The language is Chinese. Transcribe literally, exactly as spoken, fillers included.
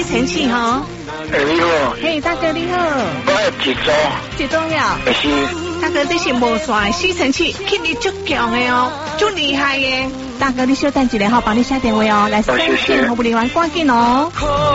吸尘器哈。 哎，你好。 嘿，大哥你好。 我要一组。 一组了。 是。 大哥，这是无线的吸尘器，吸力足强的哦，足厉害的。大哥，你稍等一下，好，帮你下电话哦，来，谢谢服务人员，赶紧哦。